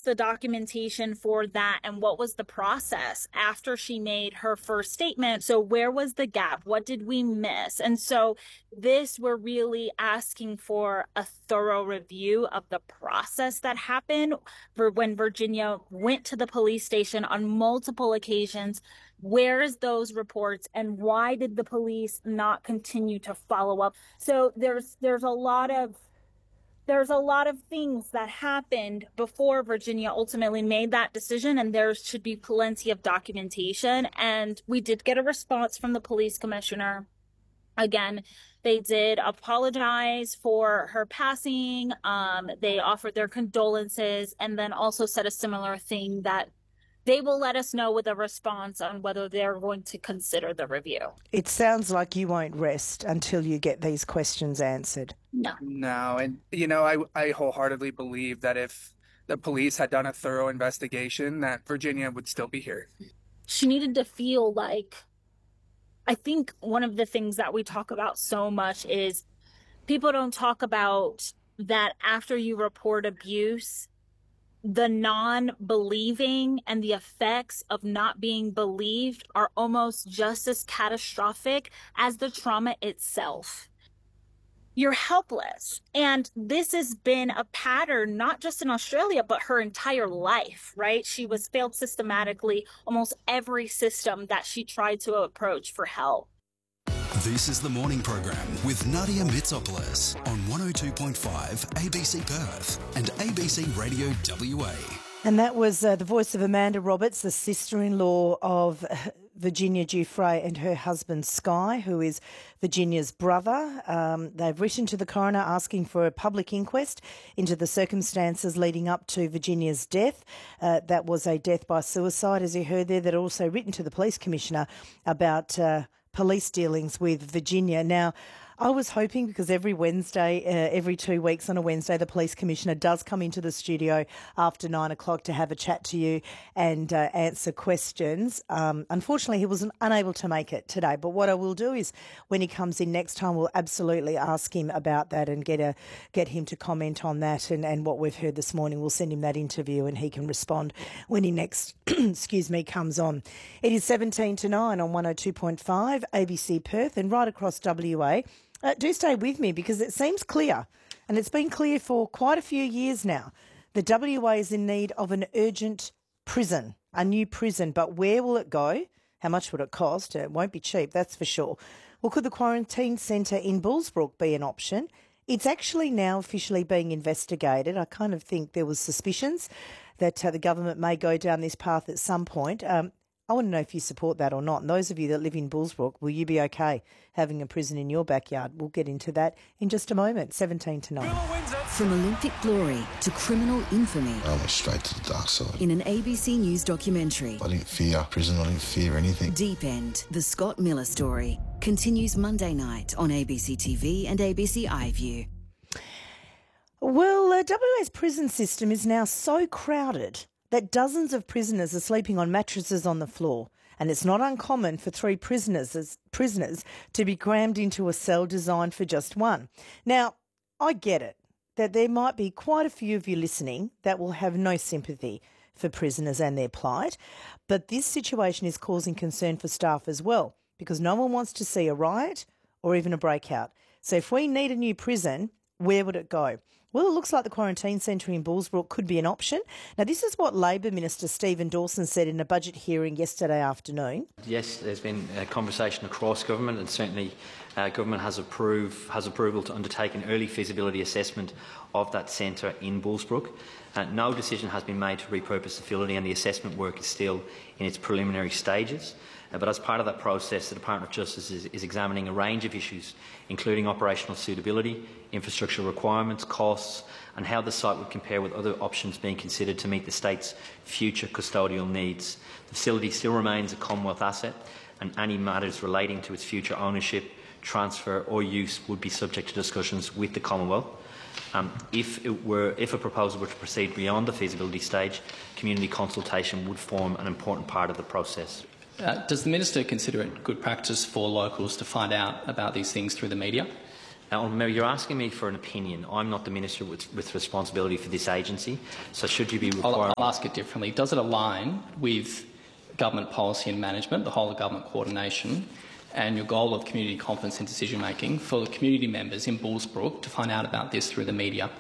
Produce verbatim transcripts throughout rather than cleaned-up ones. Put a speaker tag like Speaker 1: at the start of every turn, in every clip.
Speaker 1: the documentation for that, and what was the process after she made her first statement? So where was the gap? What did we miss? And so this, we're really asking for a thorough review of the process that happened for when Virginia went to the police station on multiple occasions. Where's those reports, and why did the police not continue to follow up? So there's there's a lot of there's a lot of things that happened before Virginia ultimately made that decision, and there should be plenty of documentation. And we did get a response from the police commissioner. Again, they did apologize for her passing. Um, they offered their condolences, and then also said a similar thing that they will let us know with a response on whether they're going to consider the review.
Speaker 2: It sounds like you won't rest until you get these questions answered.
Speaker 1: No.
Speaker 3: No, and, you know, I, I wholeheartedly believe that if the police had done a thorough investigation, that Virginia would still be here.
Speaker 1: She needed to feel like, I think one of the things that we talk about so much is people don't talk about that after you report abuse, the non-believing and the effects of not being believed are almost just as catastrophic as the trauma itself. You're helpless. And this has been a pattern, not just in Australia, but her entire life, right? She was failed systematically, almost every system that she tried to approach for help.
Speaker 4: This is the morning program with Nadia Mitsopoulos on one oh two point five A B C Perth and A B C Radio W A.
Speaker 2: And that was uh, the voice of Amanda Roberts, the sister-in-law of Virginia Giuffre and her husband Sky, who is Virginia's brother. Um, they've written to the coroner asking for a public inquest into the circumstances leading up to Virginia's death. Uh, that was a death by suicide, as you heard there. They'd also written to the police commissioner about uh, police dealings with Virginia. Now, I was hoping, because every Wednesday, uh, every two weeks on a Wednesday, the police commissioner does come into the studio after nine o'clock to have a chat to you and uh, answer questions. Um, unfortunately, he was unable to make it today. But what I will do is, when he comes in next time, we'll absolutely ask him about that and get a get him to comment on that and, and what we've heard this morning. We'll send him that interview and he can respond when he next, excuse me, comes on. It is seventeen to nine on one oh two point five A B C Perth and right across W A. Uh, do stay with me, because it seems clear, and it's been clear for quite a few years now, that W A is in need of an urgent prison, a new prison. But where will it go? How much would it cost? It won't be cheap, that's for sure. Well, could the quarantine centre in Bullsbrook be an option? It's actually now officially being investigated. I kind of think there was suspicions that uh, the government may go down this path at some point. Um, I want to know if you support that or not. And those of you that live in Bullsbrook, will you be okay having a prison in your backyard? We'll get into that in just a moment. seventeen to nine.
Speaker 5: From Olympic glory to criminal infamy.
Speaker 6: I went straight to the dark side.
Speaker 5: In an A B C News documentary.
Speaker 6: I didn't fear prison. I didn't fear anything.
Speaker 5: Deep End, the Scott Miller story, continues Monday night on A B C T V and A B C iView.
Speaker 2: Well, uh, W A's prison system is now so crowded that dozens of prisoners are sleeping on mattresses on the floor, and it's not uncommon for three prisoners as prisoners to be crammed into a cell designed for just one. Now, I get it, that there might be quite a few of you listening that will have no sympathy for prisoners and their plight, but this situation is causing concern for staff as well, because no one wants to see a riot or even a breakout. So if we need a new prison, where would it go? Well, it looks like the quarantine centre in Bullsbrook could be an option. Now, this is what Labor Minister Stephen Dawson said in a budget hearing yesterday afternoon.
Speaker 7: Yes, there's been a conversation across government, and certainly uh, government has, approve, has approval to undertake an early feasibility assessment of that centre in Bullsbrook. Uh, no decision has been made to repurpose the facility, and the assessment work is still in its preliminary stages. Uh, but as part of that process, the Department of Justice is, is examining a range of issues, including operational suitability, infrastructure requirements, costs, and how the site would compare with other options being considered to meet the state's future custodial needs. The facility still remains a Commonwealth asset, and any matters relating to its future ownership, transfer or use would be subject to discussions with the Commonwealth. Um, if, it were, if a proposal were to proceed beyond the feasibility stage, community consultation would form an important part of the process.
Speaker 8: Uh, does the Minister consider it good practice for locals to find out about these things through the media?
Speaker 7: Now, Mary, you're asking me for an opinion. I'm not the minister with, with responsibility for this agency, so should you be required...
Speaker 8: I'll, I'll ask it differently. Does it align with government policy and management, the whole of government coordination, and your goal of community confidence in decision-making for the community members in Bullsbrook to find out about this through the media?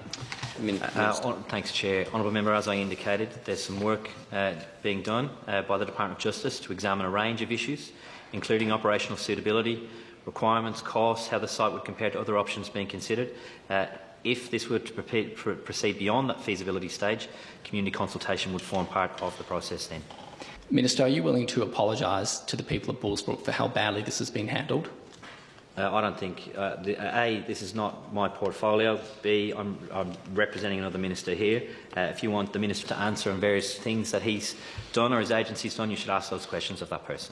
Speaker 7: Uh, thanks, Chair. Honourable Member, as I indicated, there's some work uh, being done uh, by the Department of Justice to examine a range of issues, including operational suitability, requirements, costs, how the site would compare to other options being considered. Uh, if this were to proceed beyond that feasibility stage, community consultation would form part of the process then.
Speaker 8: Minister, are you willing to apologise to the people of Bullsbrook for how badly this has been handled?
Speaker 7: Uh, I don't think, uh, the, A, this is not my portfolio. B, I'm, I'm representing another minister here. Uh, if you want the minister to answer on various things that he's done or his agency's done, you should ask those questions of that person.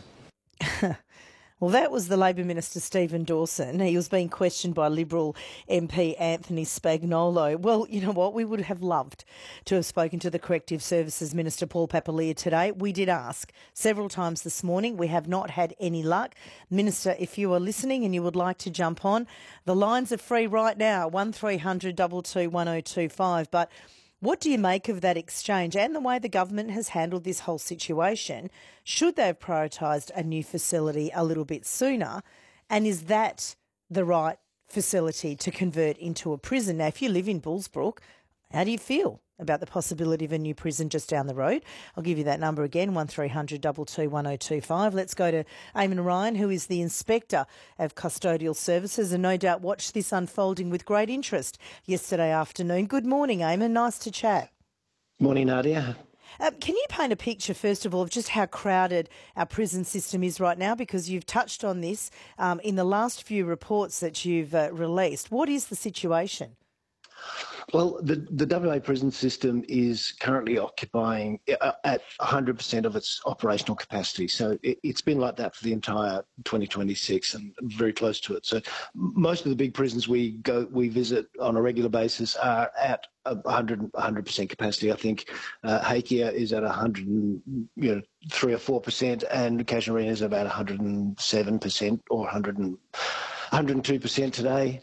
Speaker 2: Well, that was the Labor Minister, Stephen Dawson. He was being questioned by Liberal M P Anthony Spagnolo. Well, you know what? We would have loved to have spoken to the Corrective Services Minister, Paul Papalia, today. We did ask several times this morning. We have not had any luck. Minister, if you are listening and you would like to jump on, the lines are free right now, one three hundred two two one oh two five. But what do you make of that exchange and the way the government has handled this whole situation? Should they have prioritised a new facility a little bit sooner? And is that the right facility to convert into a prison? Now, if you live in Bullsbrook, how do you feel about the possibility of a new prison just down the road? I'll give you that number again, one three hundred two two one oh two five. Let's go to Eamon Ryan, who is the Inspector of Custodial Services and no doubt watched this unfolding with great interest yesterday afternoon. Good morning, Eamon. Nice to chat.
Speaker 9: Morning, Nadia.
Speaker 2: Um, can you paint a picture, first of all, of just how crowded our prison system is right now? Because you've touched on this um, in the last few reports that you've uh, released. What is the situation?
Speaker 9: Well, the, the W A prison system is currently occupying uh, at one hundred percent of its operational capacity. So it, it's been like that for the entire twenty twenty-six and very close to it. So most of the big prisons we go, we visit on a regular basis are at one hundred, one hundred percent capacity. I think uh, Hakea is at one hundred, you know, three or four percent, and Casuarina is about one hundred seven percent or one hundred, one hundred two percent today.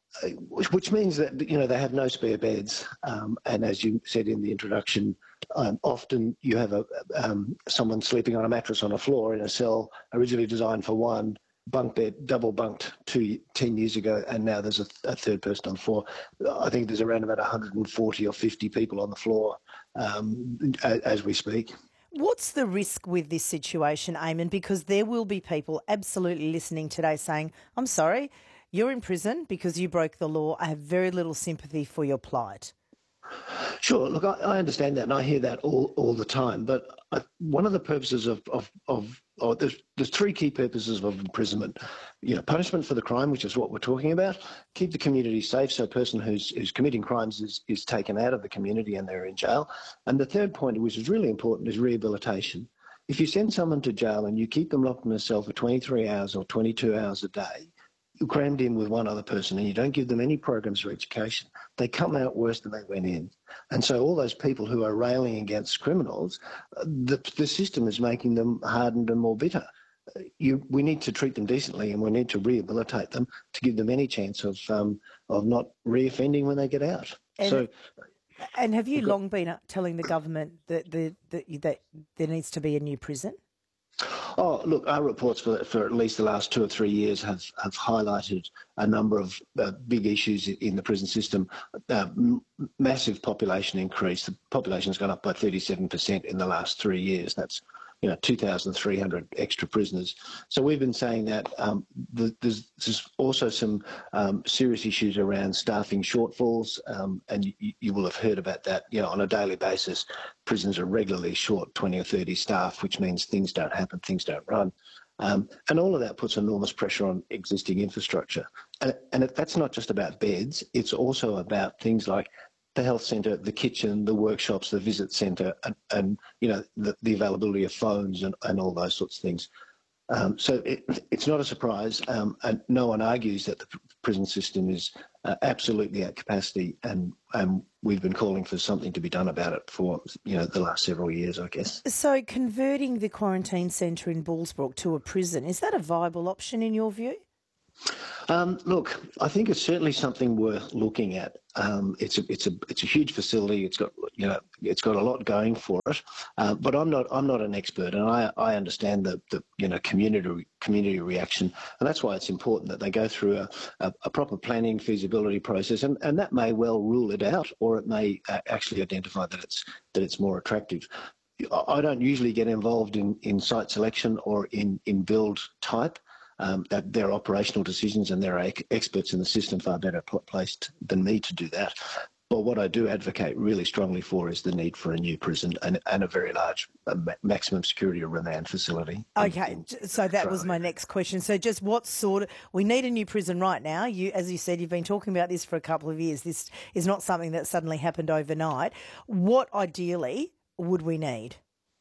Speaker 9: Which means that, you know, they have no spare beds. Um, and as you said in the introduction, um, often you have a um, someone sleeping on a mattress on a floor in a cell originally designed for one, bunk bed, double bunked two, ten years ago, and now there's a, a third person on the floor. I think there's around about one hundred forty or fifty people on the floor um, as, as we speak.
Speaker 2: What's the risk with this situation, Eamon? Because there will be people absolutely listening today saying, I'm sorry, you're in prison because you broke the law. I have very little sympathy for your plight.
Speaker 9: Sure. Look, I, I understand that, and I hear that all, all the time. But I, one of the purposes of, of, of oh, there's, there's three key purposes of imprisonment. You know, punishment for the crime, which is what we're talking about. Keep the community safe, so a person who's, who's committing crimes is, is taken out of the community and they're in jail. And the third point, which is really important, is rehabilitation. If you send someone to jail and you keep them locked in a cell for twenty-three hours or twenty-two hours a day, crammed in with one other person, and you don't give them any programs for education, they come out worse than they went in. And so all those people who are railing against criminals, the, the system is making them hardened and more bitter. You, we need to treat them decently, and we need to rehabilitate them to give them any chance of um, of not reoffending when they get out.
Speaker 2: And,
Speaker 9: so,
Speaker 2: and have you long been telling the government that, the, that, that there needs to be a new prison?
Speaker 9: Oh, look, our reports for, for at least the last two or three years have, have highlighted a number of uh, big issues in the prison system. Uh, m- massive population increase. The population's gone up by thirty-seven percent in the last three years. That's, you know, two thousand three hundred extra prisoners. So we've been saying that um, the, there's, there's also some um, serious issues around staffing shortfalls, um, and you, you will have heard about that. You know, on a daily basis, prisons are regularly short twenty or thirty staff, which means things don't happen, things don't run. Um, and all of that puts enormous pressure on existing infrastructure. And, and that's not just about beds, it's also about things like the health centre, the kitchen, the workshops, the visit centre, and, and you know, the, the availability of phones and, and all those sorts of things. Um, so it, it's not a surprise, um, and no one argues that the prison system is uh, absolutely at capacity, and, and we've been calling for something to be done about it for, you know, the last several years, I guess.
Speaker 2: So converting the quarantine centre in Bullsbrook to a prison, is that a viable option in your view?
Speaker 9: Um, look, I think it's certainly something worth looking at. Um, it's a it's a it's a huge facility. It's got you know it's got a lot going for it. Uh, but I'm not I'm not an expert, and I I understand the, the you know community community reaction, and that's why it's important that they go through a, a, a proper planning feasibility process, and, and that may well rule it out, or it may uh, actually identify that it's that it's more attractive. I don't usually get involved in, in site selection or in, in build type. Um, that they're operational decisions, and there are experts in the system far better placed than me to do that. But what I do advocate really strongly for is the need for a new prison and, and a very large uh, maximum security or remand facility.
Speaker 2: Okay, so that was my next question. So just what sort of, we need a new prison right now. You, as you said, you've been talking about this for a couple of years. This is not something that suddenly happened overnight. What ideally would we need?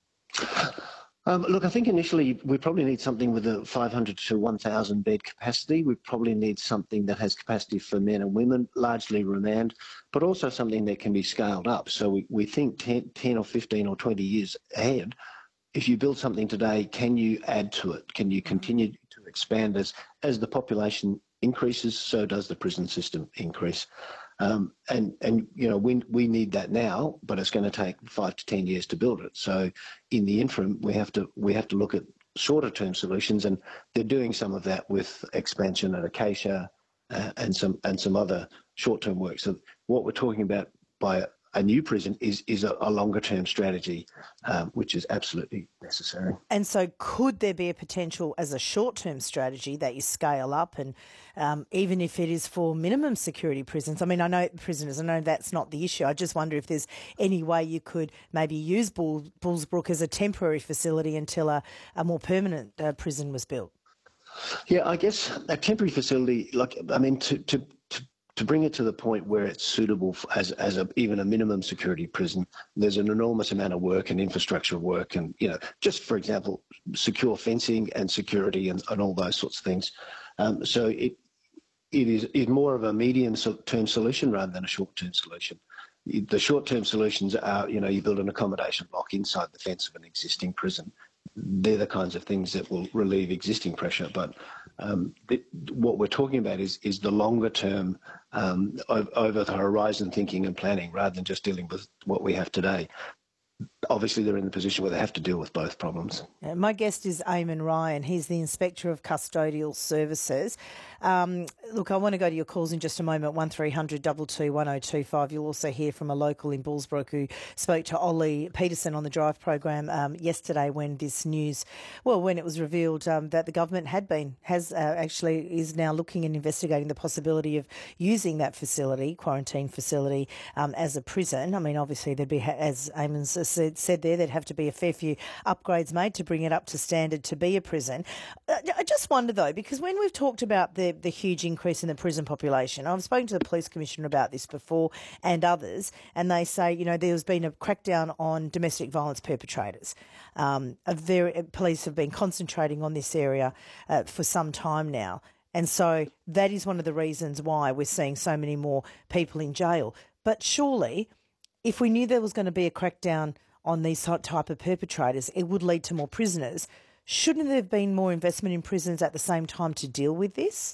Speaker 9: Um, look, I think initially we probably need something with a five hundred to one thousand bed capacity. We probably need something that has capacity for men and women, largely remand, but also something that can be scaled up. So we, we think ten, ten or fifteen or twenty years ahead. If you build something today, can you add to it? Can you continue to expand as, as the population increases, so does the prison system increase? Um, and, and, you know, we, we need that now, but it's going to take five to ten years to build it. So in the interim, we have to, we have to look at shorter term solutions, and they're doing some of that with expansion at Acacia uh, and some, and some other short term work. So what we're talking about by a new prison is, is a, a longer term strategy, um, which is absolutely necessary.
Speaker 2: And so could there be a potential as a short term strategy that you scale up, and um, even if it is for minimum security prisons? I mean, I know prisoners, I know that's not the issue. I just wonder if there's any way you could maybe use Bull, Bullsbrook as a temporary facility until a, a more permanent uh, prison was built.
Speaker 9: Yeah, I guess a temporary facility, like, I mean, to, to, to To bring it to the point where it's suitable as as a, even a minimum security prison, there's an enormous amount of work and infrastructure work, and you know, just for example, secure fencing and security and, and all those sorts of things. Um, so it it is is more of a medium term solution rather than a short term solution. The short term solutions are, you know, you build an accommodation block inside the fence of an existing prison. They're the kinds of things that will relieve existing pressure. But um, it, what we're talking about is is the longer term, um, over the horizon thinking and planning, rather than just dealing with what we have today. Obviously, they're in the position where they have to deal with both problems.
Speaker 2: Yeah, my guest is Eamon Ryan. He's the Inspector of Custodial Services. Um, look, I want to go to your calls in just a moment, one three hundred two two one oh two five. You'll also hear from a local in Bullsbrook who spoke to Ollie Peterson on the Drive program um, yesterday when this news, well, when it was revealed um, that the government had been, has uh, actually is now looking and investigating the possibility of using that facility, quarantine facility, um, as a prison. I mean, obviously there'd be, as Eamon's said, said there, there'd have to be a fair few upgrades made to bring it up to standard to be a prison. I just wonder, though, because when we've talked about the, the huge increase in the prison population, I've spoken to the Police Commissioner about this before and others, and they say, you know, there's been a crackdown on domestic violence perpetrators. Um, a very, police have been concentrating on this area uh, for some time now. And so that is one of the reasons why we're seeing so many more people in jail. But surely, if we knew there was going to be a crackdown on these type of perpetrators, it would lead to more prisoners. Shouldn't there have been more investment in prisons at the same time to deal with this?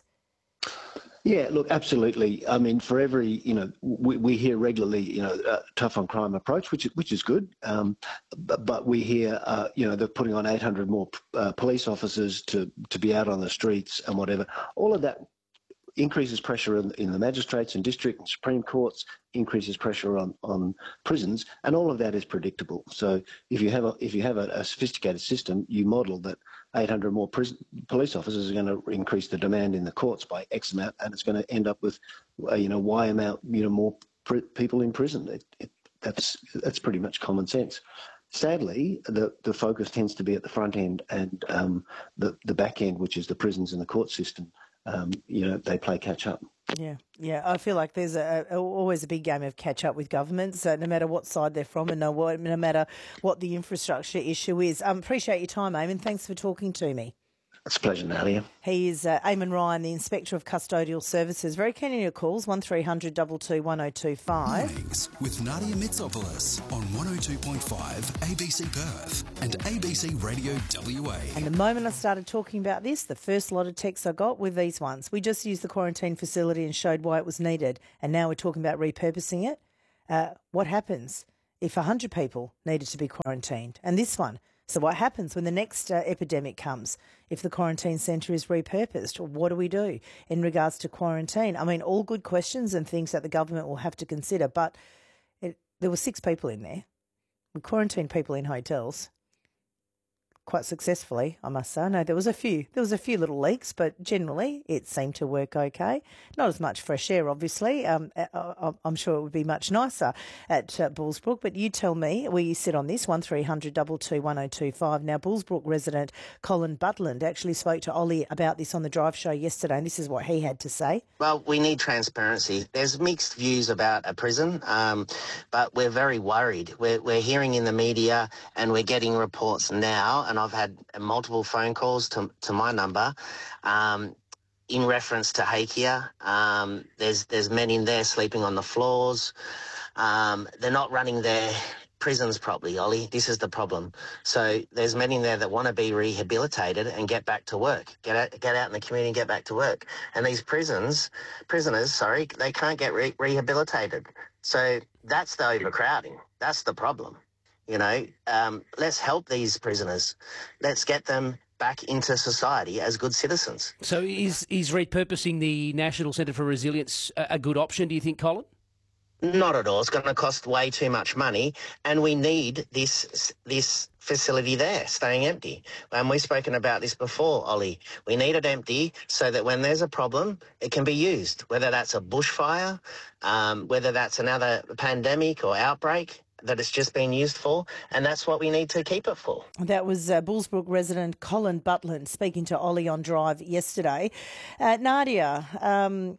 Speaker 9: Yeah, look, absolutely. I mean, for every, you know, we, we hear regularly, you know, uh, tough on crime approach, which which is good. Um, but, but we hear, uh, you know, they're putting on eight hundred more uh, police officers to, to be out on the streets and whatever. All of that increases pressure in, in the magistrates and district and Supreme Courts, increases pressure on, on prisons, and all of that is predictable. So if you have a if you have a, a sophisticated system, you model that eight hundred more prison, police officers are going to increase the demand in the courts by X amount, and it's going to end up with, uh, you know, Y amount, you know, more pr- people in prison. It, it, that's that's pretty much common sense. Sadly, the, the focus tends to be at the front end and um, the the back end, which is the prisons and the court system. Um, you know, they play catch up.
Speaker 2: Yeah, yeah. I feel like there's a, a, always a big game of catch up with governments, uh, no matter what side they're from and no, no matter what the infrastructure issue is. Um, appreciate your time, Eamon. Thanks for talking to me.
Speaker 9: It's a pleasure, Nadia.
Speaker 2: He is uh, Eamon Ryan, the Inspector of Custodial Services. Very keen on your calls, one three hundred two two one oh two five.
Speaker 4: Mornings with Nadia Mitsopoulos on one oh two point five A B C Perth and A B C Radio W A.
Speaker 2: And the moment I started talking about this, the first lot of texts I got were these ones. We just used the quarantine facility and showed why it was needed, and now we're talking about repurposing it. Uh, what happens if one hundred people needed to be quarantined? And this one. So what happens when the next uh, epidemic comes if the quarantine centre is repurposed? What do we do in regards to quarantine? I mean, all good questions and things that the government will have to consider, but it, there were six people in there. We quarantined people in hotels quite successfully, I must say. No, there was a few. There was a few little leaks, but generally it seemed to work okay. Not as much fresh air, obviously. Um, I'm sure it would be much nicer at uh, Bullsbrook, but you tell me where you sit on this, one three hundred two two one oh two five. Now, Bullsbrook resident Colin Butland actually spoke to Ollie about this on the Drive Show yesterday, and this is what he had to say.
Speaker 10: Well, we need transparency. There's mixed views about a prison, um, but we're very worried. We're, we're hearing in the media and we're getting reports now, and I've had multiple phone calls to, to my number um, in reference to Hakea. Um, there's there's men in there sleeping on the floors. Um, they're not running their prisons properly, Ollie. This is the problem. So there's men in there that want to be rehabilitated and get back to work, get out, get out in the community and get back to work. And these prisons, prisoners, sorry, they can't get re- rehabilitated. So that's the overcrowding. That's the problem. You know, um, let's help these prisoners. Let's get them back into society as good citizens.
Speaker 11: So is, is repurposing the National Centre for Resilience a, a good option, do you think, Colin?
Speaker 10: Not at all. It's going to cost way too much money, and we need this this facility there staying empty. And we've spoken about this before, Ollie. We need it empty so that when there's a problem, it can be used, whether that's a bushfire, um, whether that's another pandemic or outbreak that it's just been used for, and that's what we need to keep it for.
Speaker 2: That was uh, Bullsbrook resident Colin Butland speaking to Ollie on Drive yesterday. Uh, Nadia, um,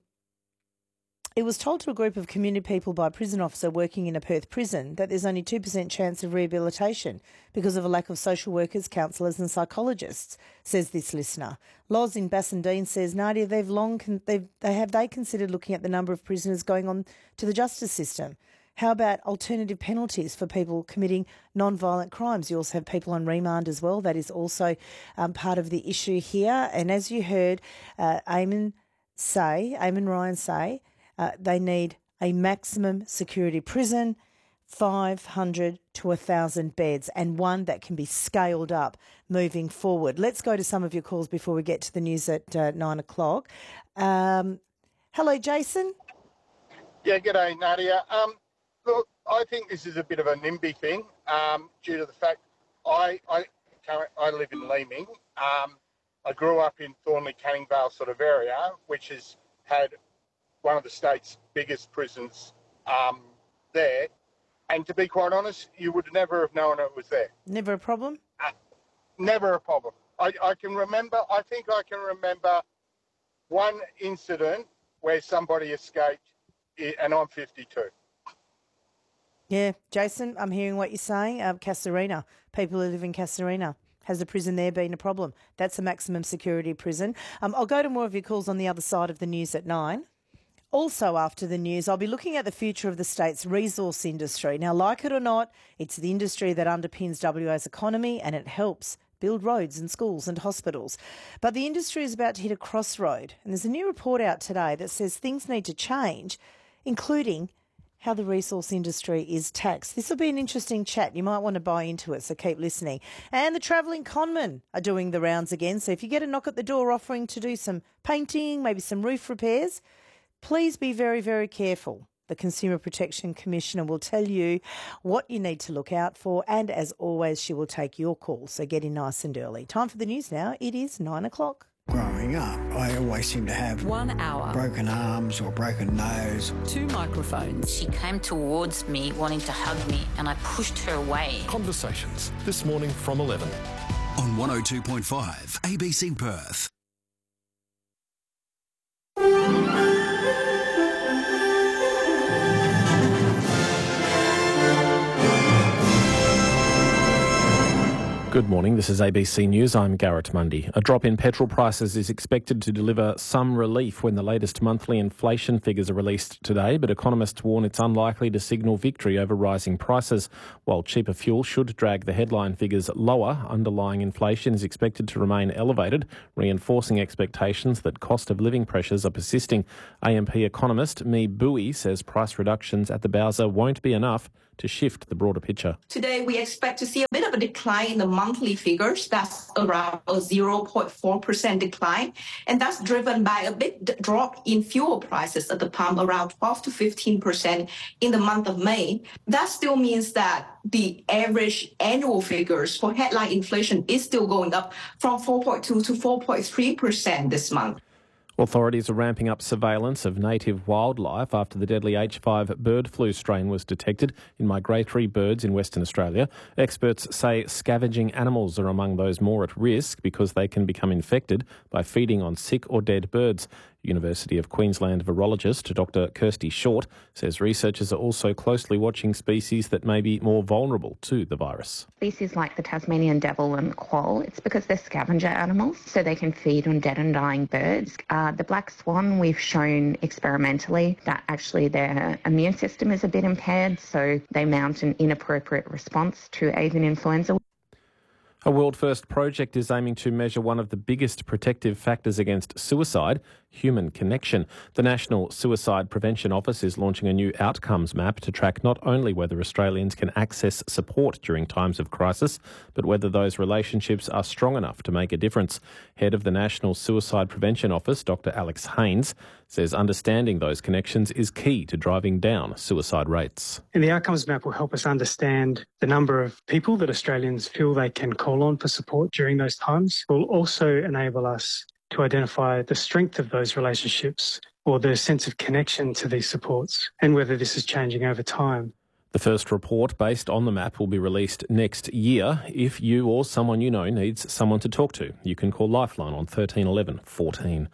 Speaker 2: it was told to a group of community people by a prison officer working in a Perth prison that there's only two percent chance of rehabilitation because of a lack of social workers, counsellors and psychologists, says this listener. Loz in Bassendean says, Nadia, they've long con- they've, they have they considered looking at the number of prisoners going on to the justice system? How about alternative penalties for people committing non-violent crimes? You also have people on remand as well. That is also um, part of the issue here. And as you heard uh, Eamon say, Eamon Ryan say, uh, they need a maximum security prison, five hundred to one thousand beds, and one that can be scaled up moving forward. Let's go to some of your calls before we get to the news at uh, nine o'clock. Um, hello, Jason.
Speaker 12: Yeah, g'day, Nadia. Um, Look, I think this is a bit of a NIMBY thing um, due to the fact I I, I live in Leeming. Um, I grew up in Thornley, Canning Vale sort of area, which has had one of the state's biggest prisons um, there. And to be quite honest, you would never have known it was there.
Speaker 2: Never a problem?
Speaker 12: Uh, never a problem. I, I can remember, I think I can remember one incident where somebody escaped, and I'm fifty-two.
Speaker 2: Yeah, Jason, I'm hearing what you're saying. Um, Casuarina, people who live in Casuarina. Has the prison there been a problem? That's a maximum security prison. Um, I'll go to more of your calls on the other side of the news at nine. Also after the news, I'll be looking at the future of the state's resource industry. Now, like it or not, it's the industry that underpins W A's economy and it helps build roads and schools and hospitals. But the industry is about to hit a crossroad. And there's a new report out today that says things need to change, including how the resource industry is taxed. This will be an interesting chat. You might want to buy into it, so keep listening. And the travelling conmen are doing the rounds again. So if you get a knock at the door offering to do some painting, maybe some roof repairs, please be very, very careful. The Consumer Protection Commissioner will tell you what you need to look out for. And as always, she will take your call. So get in nice and early. Time for the news now. It is nine o'clock.
Speaker 13: Growing up, I always seem to have
Speaker 14: one hour,
Speaker 13: broken arms or broken nose.
Speaker 14: Two microphones.
Speaker 15: She came towards me wanting to hug me and I pushed her away.
Speaker 16: Conversations this morning from eleven.
Speaker 4: On one oh two point five A B C Perth.
Speaker 14: Good morning, this is A B C News, I'm Garrett Mundy. A drop in petrol prices is expected to deliver some relief when the latest monthly inflation figures are released today, but economists warn it's unlikely to signal victory over rising prices. While cheaper fuel should drag the headline figures lower, underlying inflation is expected to remain elevated, reinforcing expectations that cost of living pressures are persisting. A M P economist Mi Bui says price reductions at the Bowser won't be enough to shift the broader picture.
Speaker 17: Today, we expect to see a bit of a decline in the monthly figures. That's around a zero point four percent decline. And that's driven by a big d- drop in fuel prices at the pump, around twelve to fifteen percent in the month of May. That still means that the average annual figures for headline inflation is still going up from four point two to four point three percent this month.
Speaker 14: Authorities are ramping up surveillance of native wildlife after the deadly H five bird flu strain was detected in migratory birds in Western Australia. Experts say scavenging animals are among those more at risk because they can become infected by feeding on sick or dead birds. University of Queensland virologist Doctor Kirsty Short says researchers are also closely watching species that may be more vulnerable to the virus.
Speaker 18: Species like the Tasmanian devil and quoll, it's because they're scavenger animals, so they can feed on dead and dying birds. Uh, the black swan, we've shown experimentally that actually their immune system is a bit impaired, so they mount an inappropriate response to avian influenza.
Speaker 14: A world-first project is aiming to measure one of the biggest protective factors against suicide, human connection. The National Suicide Prevention Office is launching a new outcomes map to track not only whether Australians can access support during times of crisis, but whether those relationships are strong enough to make a difference. Head of the National Suicide Prevention Office, Doctor Alex Haynes, says understanding those connections is key to driving down suicide rates.
Speaker 19: And the outcomes map will help us understand the number of people that Australians feel they can call on for support during those times. It will also enable us to identify the strength of those relationships or the sense of connection to these supports and whether this is changing over time.
Speaker 14: The first report based on the map will be released next year. If you or someone you know needs someone to talk to, you can call Lifeline on thirteen eleven fourteen.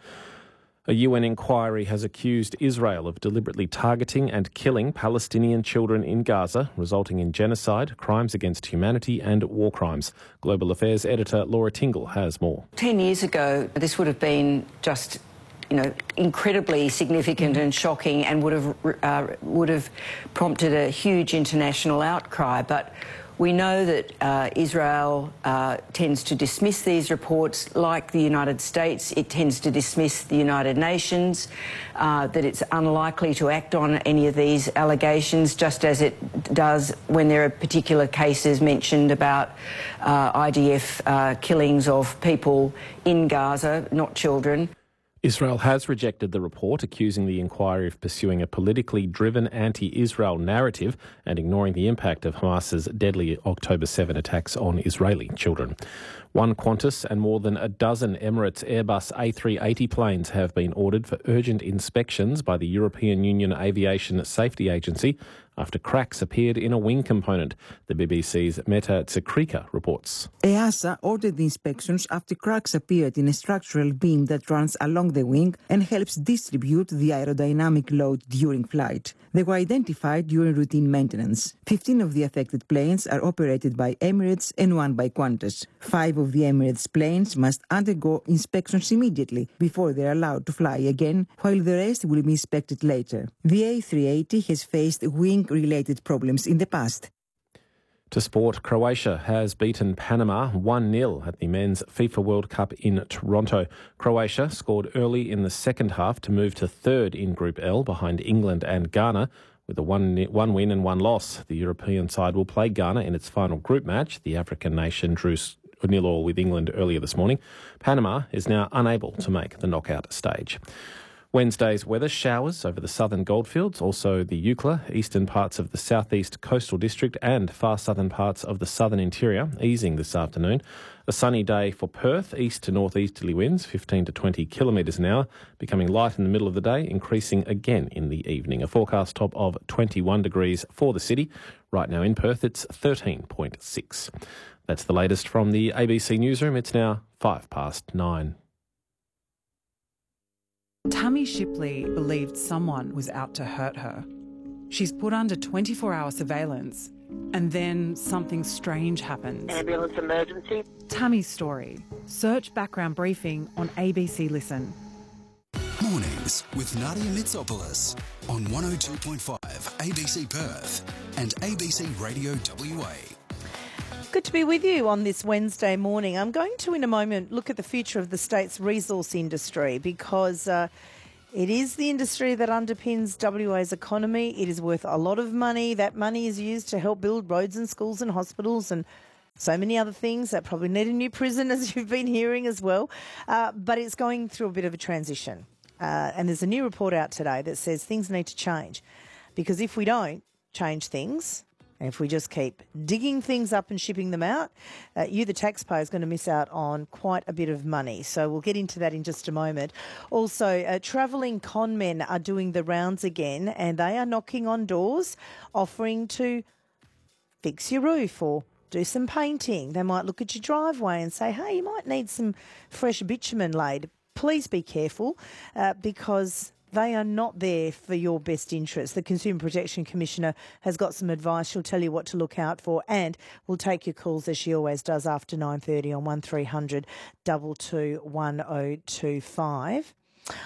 Speaker 14: A U N inquiry has accused Israel of deliberately targeting and killing Palestinian children in Gaza, resulting in genocide, crimes against humanity and war crimes. Global Affairs editor Laura Tingle has more.
Speaker 20: Ten years ago, this would have been just, you know, incredibly significant and shocking and would have uh, would have prompted a huge international outcry. But we know that uh, Israel uh, tends to dismiss these reports like the United States. It tends to dismiss the United Nations, uh, that it's unlikely to act on any of these allegations, just as it does when there are particular cases mentioned about uh, I D F uh, killings of people in Gaza, not children.
Speaker 14: Israel has rejected the report, accusing the inquiry of pursuing a politically driven anti-Israel narrative and ignoring the impact of Hamas's deadly October seventh attacks on Israeli children. One Qantas and more than a dozen Emirates Airbus A three eighty planes have been ordered for urgent inspections by the European Union Aviation Safety Agency after cracks appeared in a wing component. The B B C's Meta Tsakrika reports.
Speaker 21: EASA ordered the inspections after cracks appeared in a structural beam that runs along the wing and helps distribute the aerodynamic load during flight. They were identified during routine maintenance. Fifteen of the affected planes are operated by Emirates and one by Qantas. Five of the Emirates planes must undergo inspections immediately before they are allowed to fly again, while the rest will be inspected later. The A three eighty has faced wing-related problems in the past.
Speaker 14: To sport, Croatia has beaten Panama one nil at the Men's FIFA World Cup in Toronto. Croatia scored early in the second half to move to third in Group L behind England and Ghana. With a one, one win and one loss, the European side will play Ghana in its final group match. The African nation drew nil all with England earlier this morning. Panama is now unable to make the knockout stage. Wednesday's weather: showers over the southern goldfields, also the Eucla, eastern parts of the southeast coastal district and far southern parts of the southern interior, easing this afternoon. A sunny day for Perth, east to northeasterly winds, fifteen to twenty kilometres an hour, becoming light in the middle of the day, increasing again in the evening. A forecast top of twenty-one degrees for the city. Right now in Perth, it's thirteen point six. That's the latest from the A B C newsroom. It's now five past nine.
Speaker 22: Tammy Shipley believed someone was out to hurt her. She's put under twenty-four hour surveillance
Speaker 3: And then something strange happens.
Speaker 22: Ambulance emergency.
Speaker 3: Tammy's story. Search background briefing on A B C Listen.
Speaker 4: Mornings with Nadia Mitsopoulos on one oh two point five A B C Perth and A B C Radio W A.
Speaker 2: Good to be with you on this Wednesday morning. I'm going to, in a moment, look at the future of the state's resource industry because uh, it is the industry that underpins W A's economy. It is worth a lot of money. That money is used to help build roads and schools and hospitals and so many other things that probably need a new prison, as you've been hearing as well. Uh, but it's going through a bit of a transition. Uh, and there's a new report out today that says things need to change. Because if we don't change things, and if we just keep digging things up and shipping them out, uh, you, the taxpayer, is going to miss out on quite a bit of money. So we'll get into that in just a moment. Also, uh, travelling con men are doing the rounds again, and they are knocking on doors, offering to fix your roof or do some painting. They might look at your driveway and say, hey, you might need some fresh bitumen laid. Please be careful uh, because they are not there for your best interest. The Consumer Protection Commissioner has got some advice. She'll tell you what to look out for, and we'll take your calls as she always does after nine thirty on one three hundred two two one oh two five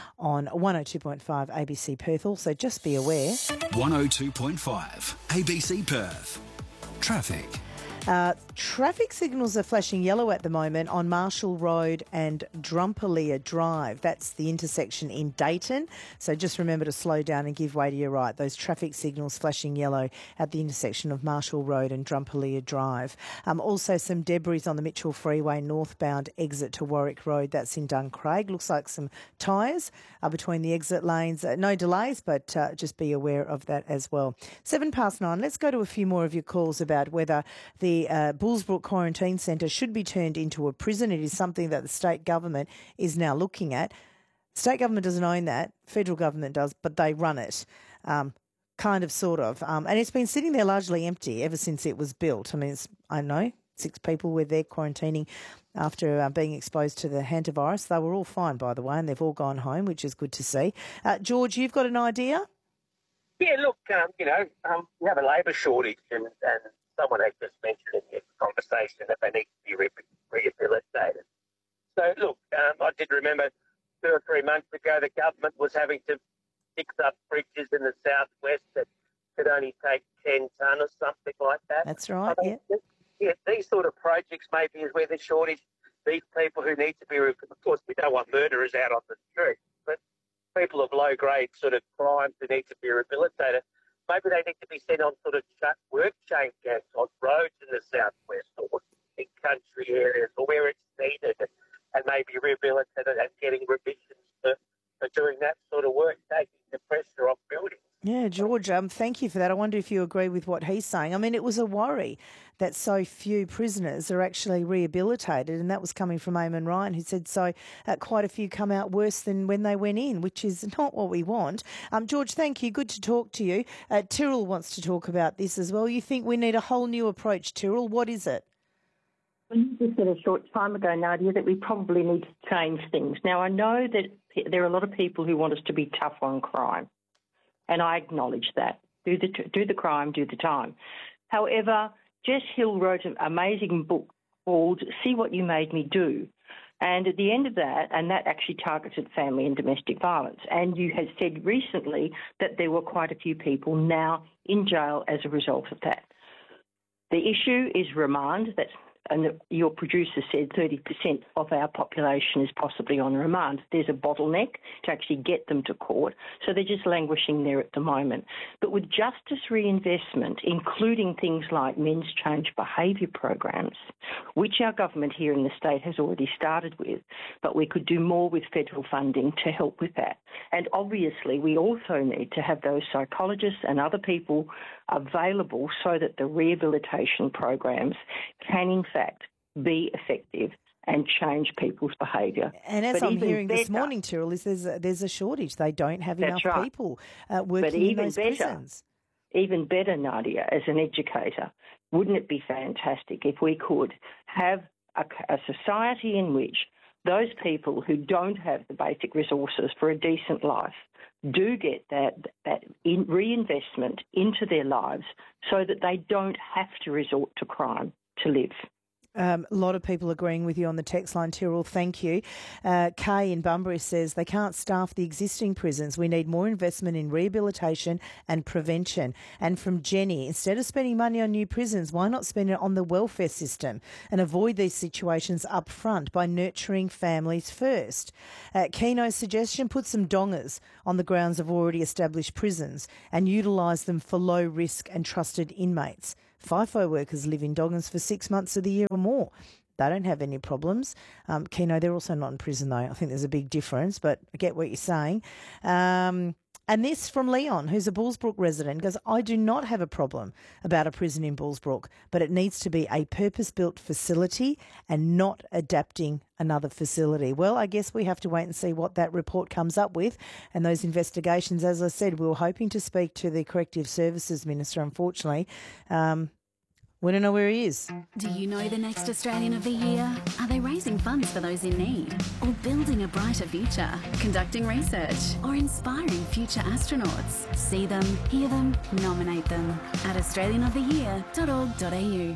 Speaker 2: on one oh two point five A B C Perth. Also, just be aware.
Speaker 4: one oh two point five A B C Perth. Traffic.
Speaker 2: Uh, traffic signals are flashing yellow at the moment on Marshall Road and Drumpalia Drive. That's the intersection in Dayton. So just remember to slow down and give way to your right. Those traffic signals flashing yellow at the intersection of Marshall Road and Drumpalia Drive. Um, also some debris on the Mitchell Freeway northbound exit to Warwick Road. That's in Duncraig. Looks like some tyres uh, between the exit lanes. Uh, no delays, but uh, just be aware of that as well. Seven past nine. Let's go to a few more of your calls about whether the The uh, Bullsbrook Quarantine Centre should be turned into a prison. It is something that the state government is now looking at. State government doesn't own that. Federal government does, but they run it, um, kind of, sort of. Um, and it's been sitting there largely empty ever since it was built. I mean, it's, I don't know, six people were there quarantining after uh, being exposed to the hantavirus. They were all fine, by the way, and they've all gone home, which is good to see. Uh, George, you've got an idea?
Speaker 23: Yeah, look, um, you know, um, we have a labour shortage and, and someone had just mentioned in the conversation that they need to be re- rehabilitated. So, look, um, I did remember two or three months ago the government was having to fix up bridges in the southwest that could only take ten tonne or something like that.
Speaker 2: That's right,
Speaker 23: I mean, yeah. Yeah, these sort of projects maybe is where the shortage, these people who need to be, re- of course, we don't want murderers out on the street, but people of low-grade sort of crimes who need to be rehabilitated, maybe they need to be sent on sort of work change camps on roads in the southwest or in country areas or where it's needed, and, and maybe rehabilitated and getting remissions for, for doing that sort of work, taking the pressure off buildings.
Speaker 2: Yeah, George, um, thank you for that. I wonder if you agree with what he's saying. I mean, it was a worry that so few prisoners are actually rehabilitated, and that was coming from Eamon Ryan, who said so uh, quite a few come out worse than when they went in, which is not what we want. Um, George, thank you. Good to talk to you. Uh, Tyrrell wants to talk about this as well. You think we need a whole new approach, Tyrrell. What is it?
Speaker 22: You just said a short time ago, Nadia, that we probably need to change things. Now, I know that there are a lot of people who want us to be tough on crime, and I acknowledge that. Do the do the crime, do the time. However, Jess Hill wrote an amazing book called See What You Made Me Do. And at the end of that, and that actually targeted family and domestic violence. And you had said recently that there were quite a few people now in jail as a result of that. The issue is remand. That's and your producer said thirty percent of our population is possibly on remand. There's a bottleneck to actually get them to court, so they're just languishing there at the moment. But with justice reinvestment, including things like men's change behaviour programs, which our government here in the state has already started with, but we could do more with federal funding to help with that. And obviously, we also need to have those psychologists and other people available so that the rehabilitation programs can, in fact, be effective and change people's behaviour.
Speaker 2: And as
Speaker 22: but
Speaker 2: I'm hearing
Speaker 22: better,
Speaker 2: this morning, Tyrrell, is there's a, there's a shortage. They don't have enough
Speaker 22: right.
Speaker 2: people uh, working
Speaker 22: but even
Speaker 2: in those
Speaker 22: better,
Speaker 2: prisons.
Speaker 22: Even better, Nadia, as an educator, wouldn't it be fantastic if we could have a, a society in which those people who don't have the basic resources for a decent life do get that, that in reinvestment into their lives so that they don't have to resort to crime to live.
Speaker 2: Um, a lot of people agreeing with you on the text line, Tyrrell. Thank you. Uh, Kay in Bunbury says they can't staff the existing prisons. We need more investment in rehabilitation and prevention. And from Jenny, instead of spending money on new prisons, why not spend it on the welfare system and avoid these situations up front by nurturing families first? Uh, Keno's suggestion, put some dongers on the grounds of already established prisons and utilise them for low risk and trusted inmates. FIFO workers live in Doggins for six months of the year or more. They don't have any problems. Um, Keno, they're also not in prison, though. I think there's a big difference, but I get what you're saying. Um, and this from Leon, who's a Bullsbrook resident, goes, I do not have a problem about a prison in Bullsbrook, but it needs to be a purpose-built facility and not adapting another facility. Well, I guess we have to wait and see what that report comes up with and those investigations. As I said, we were hoping to speak to the Corrective Services Minister. Unfortunately, um, we don't know where he is.
Speaker 1: Do you know the next Australian of the Year? Are they raising funds for those in need? Or building a brighter future? Conducting research? Or inspiring future astronauts? See them, hear them, nominate them at australian of the year dot org dot a u.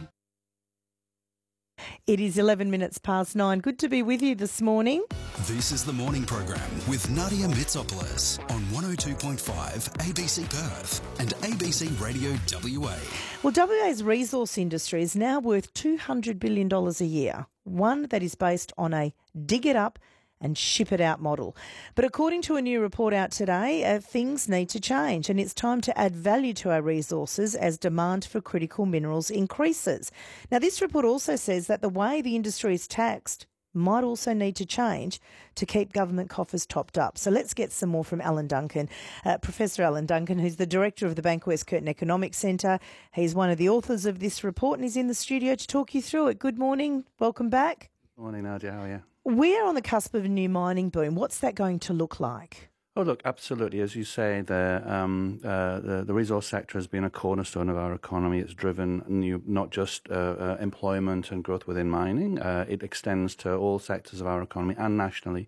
Speaker 2: It is eleven minutes past nine. Good to be with you this morning.
Speaker 4: This is the morning program with Nadia Mitsopoulos on one oh two point five A B C Perth and A B C Radio W A.
Speaker 2: Well, W A's resource industry is now worth two hundred billion dollars a year, one that is based on a dig it up and ship it out model. But according to a new report out today, uh, things need to change and it's time to add value to our resources as demand for critical minerals increases. Now, this report also says that the way the industry is taxed might also need to change to keep government coffers topped up. So let's get some more from Alan Duncan, uh, Professor Alan Duncan, who's the director of the Bankwest Curtin Economics Centre. He's one of the authors of this report and he's in the studio to talk you through it. Good morning. Welcome back.
Speaker 5: Morning, Nadia. How are you?
Speaker 2: We're on the cusp of a new mining boom. What's that going to look like?
Speaker 5: Oh, look, absolutely. As you say, the, um, uh, the the resource sector has been a cornerstone of our economy. It's driven new, not just uh, uh, employment and growth within mining. Uh, it extends to all sectors of our economy and nationally.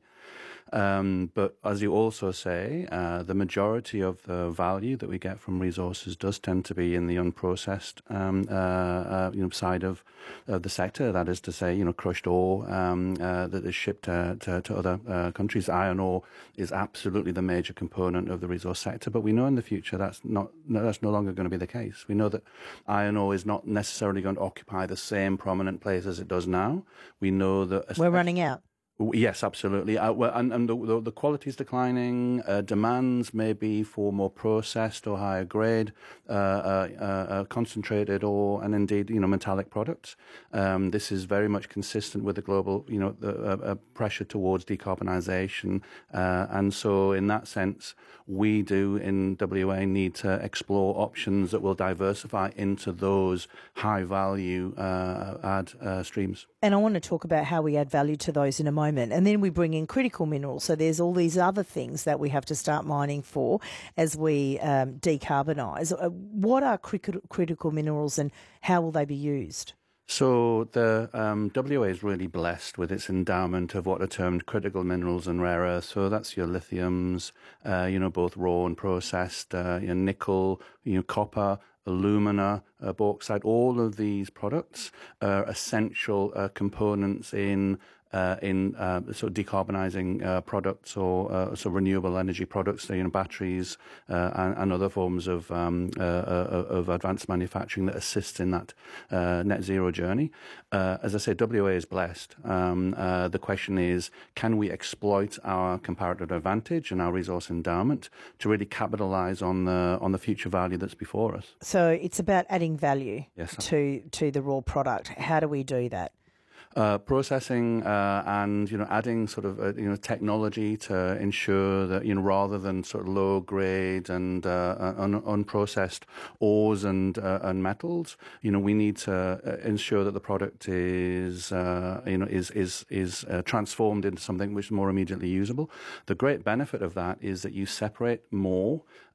Speaker 5: Um, but as you also say, uh, the majority of the value that we get from resources does tend to be in the unprocessed um, uh, uh, you know, side of, of the sector. That is to say, you know, crushed ore um, uh, that is shipped uh, to, to other uh, countries. Iron ore is absolutely the major component of the resource sector. But we know in the future that's not no, that's no longer going to be the case. We know that iron ore is not necessarily going to occupy the same prominent place as it does now. We know that
Speaker 2: we're running out.
Speaker 5: Yes, absolutely. Uh, well, and and the, the, the quality is declining. Uh, demands may be for more processed or higher grade, uh, uh, uh, concentrated ore, and indeed, you know, metallic products. Um, this is very much consistent with the global, you know, the, uh, uh, pressure towards decarbonisation. Uh, and so, in that sense, we do in W A need to explore options that will diversify into those high-value uh, add uh, streams.
Speaker 2: And I want to talk about how we add value to those in a moment. And then we bring in critical minerals. So there's all these other things that we have to start mining for as we um, decarbonise. Uh, what are crit- critical minerals and how will they be used?
Speaker 5: So the um, W A is really blessed with its endowment of what are termed critical minerals and rare earths. So that's your lithiums, uh, you know, both raw and processed, uh, your nickel, you know, copper, alumina, uh, bauxite. All of these products are essential uh, components in Uh, in uh, sort of decarbonising uh, products or uh, so renewable energy products, so, you know, batteries uh, and, and other forms of um, uh, uh, of advanced manufacturing that assist in that uh, net zero journey. Uh, as I say, W A is blessed. Um, uh, the question is, can we exploit our comparative advantage and our resource endowment to really capitalise on the on the future value that's before us?
Speaker 2: So it's about adding value
Speaker 5: yes,
Speaker 2: to to the raw product. How do we do that?
Speaker 5: Uh, processing uh, and you know adding sort of uh, you know technology to ensure that you know rather than sort of low grade and uh, un- unprocessed ores and uh, and metals, you know we need to uh, ensure that the product is uh, you know is is is uh, transformed into something which is more immediately usable. The great benefit of that is that you separate more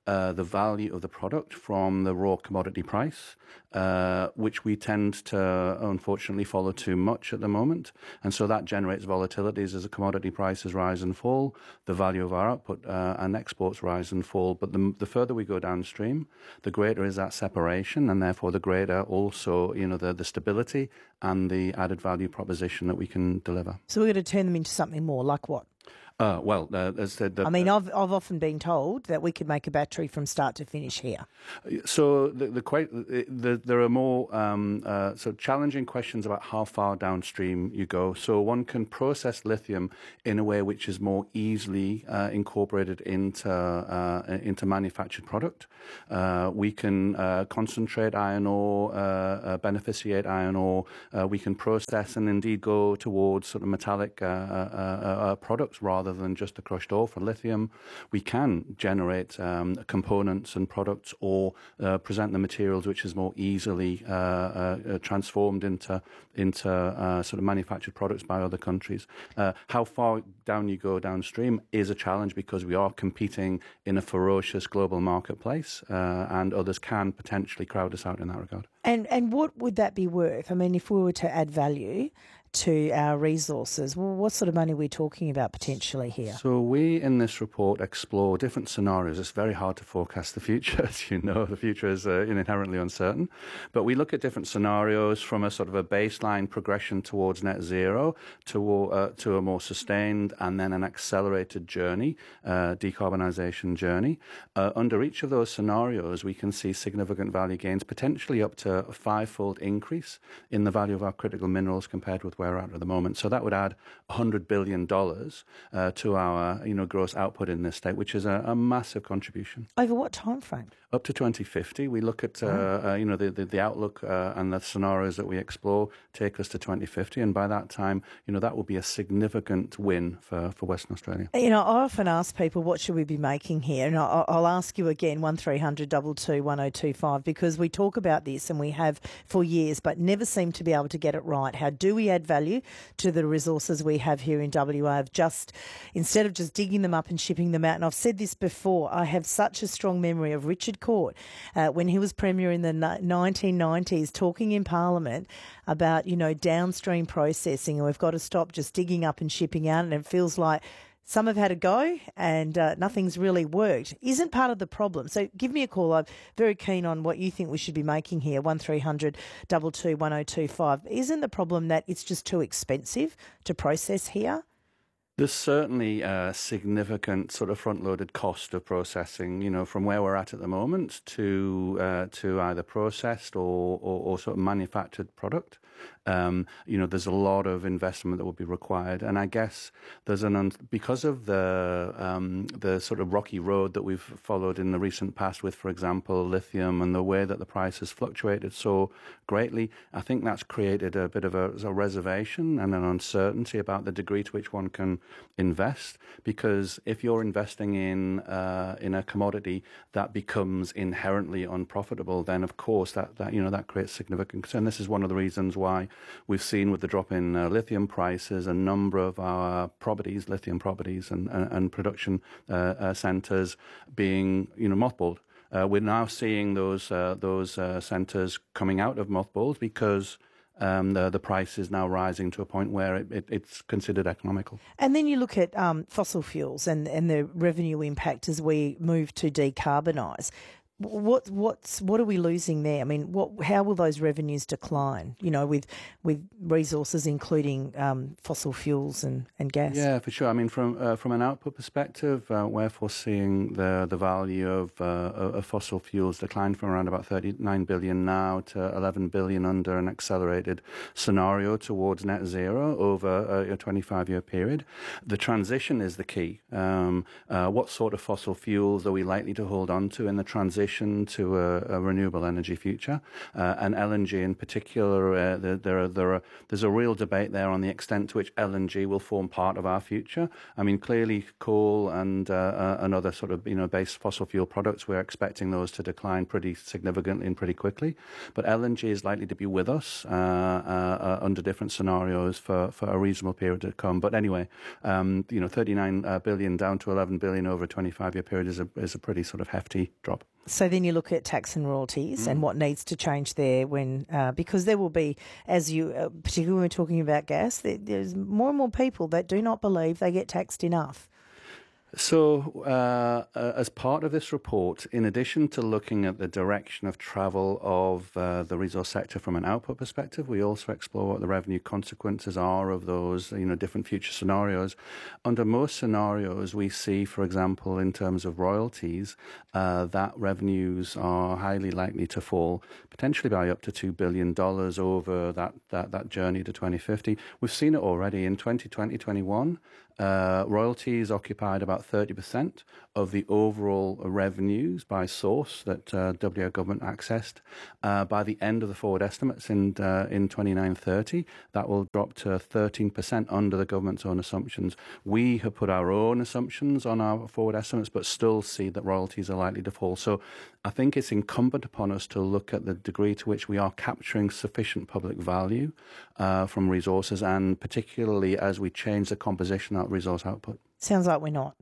Speaker 5: uh, the value of the product from the raw commodity price, uh, which we tend to unfortunately follow too much at the moment. And so that generates volatilities as the commodity prices rise and fall, the value of our output uh, and exports rise and fall. But the, the further we go downstream, the greater is that separation, and therefore the greater also, you know, the, the stability and the added value proposition that we can deliver.
Speaker 2: So we're going to turn them into something more, like what?
Speaker 5: Uh, well, uh, as I said, the,
Speaker 2: I mean, I've I've often been told that we could make a battery from start to finish here.
Speaker 5: So the, the, the there are more um, uh, so challenging questions about how far downstream you go. So one can process lithium in a way which is more easily uh, incorporated into uh, into manufactured product. Uh, we can uh, concentrate iron ore, uh, uh, beneficiate iron ore. Uh, we can process and indeed go towards sort of metallic uh, uh, uh, products rather than just the crushed ore for lithium. We can generate um, components and products or uh, present the materials which is more easily uh, uh, transformed into into uh, sort of manufactured products by other countries. Uh, how far down you go downstream is a challenge because we are competing in a ferocious global marketplace uh, and others can potentially crowd us out in that regard.
Speaker 2: And and what would that be worth? I mean, if we were to add value to our resources, well, what sort of money are we talking about potentially here?
Speaker 5: So we, in this report, explore different scenarios. It's very hard to forecast the future, as you know. The future is uh, inherently uncertain. But we look at different scenarios from a sort of a baseline progression towards net zero to, uh, to a more sustained and then an accelerated journey, uh, decarbonisation journey. Uh, under each of those scenarios, we can see significant value gains, potentially up to a five-fold increase in the value of our critical minerals compared with where we're at at the moment. So that would add one hundred billion dollars uh, to our, you know, gross output in this state, which is a, a massive contribution.
Speaker 2: Over what time frame?
Speaker 5: Up to twenty fifty. We look at, uh, oh. uh, you know, the, the, the outlook uh, and the scenarios that we explore take us to twenty fifty. And by that time, you know, that will be a significant win for, for Western Australia.
Speaker 2: You know, I often ask people, what should we be making here? And I'll, I'll ask you again, one three hundred two two one oh two five, because we talk about this and we have for years, but never seem to be able to get it right. How do we add value to the resources we have here in W A of just, instead of just digging them up and shipping them out? And I've said this before, I have such a strong memory of Richard Court uh, when he was Premier in the nineteen nineties talking in Parliament about, you know, downstream processing, and we've got to stop just digging up and shipping out, and it feels like some have had a go and uh, nothing's really worked. Isn't part of the problem. So give me a call. I'm very keen on what you think we should be making here, one three hundred two two one oh two five. Isn't the problem that it's just too expensive to process here?
Speaker 5: There's certainly a significant sort of front-loaded cost of processing, you know, from where we're at at the moment to uh, to either processed or, or, or sort of manufactured product. Um, you know, there's a lot of investment that will be required, and I guess there's an un- because of the um, the sort of rocky road that we've followed in the recent past with, for example, lithium, and the way that the price has fluctuated so greatly. I think that's created a bit of a, a reservation and an uncertainty about the degree to which one can invest. Because if you're investing in uh, in a commodity that becomes inherently unprofitable, then of course that, that you know that creates significant concern. This is one of the reasons why. Why we've seen with the drop in uh, lithium prices, a number of our properties, lithium properties and, and, and production uh, uh, centres being, you know, mothballed. Uh, we're now seeing those uh, those uh, centres coming out of mothballs because um, the, the price is now rising to a point where it, it, it's considered economical.
Speaker 2: And then you look at um, fossil fuels and, and the revenue impact as we move to decarbonise. What what's what are we losing there? I mean, what how will those revenues decline? You know, with with resources including um, fossil fuels and, and gas.
Speaker 5: Yeah, for sure. I mean, from uh, from an output perspective, uh, we're foreseeing the the value of, uh, of fossil fuels decline from around about thirty-nine billion now to eleven billion under an accelerated scenario towards net zero over a twenty-five year period. The transition is the key. Um, uh, what sort of fossil fuels are we likely to hold on to in the transition? transition to a, a renewable energy future, uh, and L N G in particular. Uh, there, there, are, there are there's a real debate there on the extent to which L N G will form part of our future. I mean, clearly, coal and uh, uh, and other sort of you know base fossil fuel products, we're expecting those to decline pretty significantly and pretty quickly. But L N G is likely to be with us uh, uh, uh, under different scenarios for, for a reasonable period to come. But anyway, um, you know, thirty-nine uh, billion down to eleven billion over a twenty-five-year period is a is a pretty sort of hefty drop.
Speaker 2: So then you look at tax and royalties
Speaker 5: Mm.
Speaker 2: and what needs to change there when, uh, because there will be, as you, uh, particularly when we're talking about gas, there, there's more and more people that do not believe they get taxed enough.
Speaker 5: So, uh, uh, as part of this report, in addition to looking at the direction of travel of uh, the resource sector from an output perspective, we also explore what the revenue consequences are of those, you know, different future scenarios. Under most scenarios, we see, for example, in terms of royalties, uh, that revenues are highly likely to fall, potentially by up to two billion dollars over that, that, that journey to twenty fifty. We've seen it already in twenty twenty, twenty-one. Uh, royalties occupied about thirty percent of the overall revenues by source that uh, W A government accessed. Uh, by the end of the forward estimates in uh, in twenty-nine thirty, that will drop to thirteen percent under the government's own assumptions. We have put our own assumptions on our forward estimates, but still see that royalties are likely to fall. So I think it's incumbent upon us to look at the degree to which we are capturing sufficient public value uh, from resources, and particularly as we change the composition of resource output.
Speaker 2: Sounds like we're not.